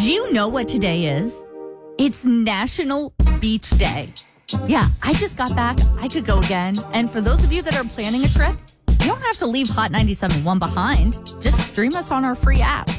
Do you know what today is? It's National Beach Day. Yeah, I just got back. I could go again. And for those of you that are planning a trip, you don't have to leave Hot 97.1 behind. Just stream us on our free app.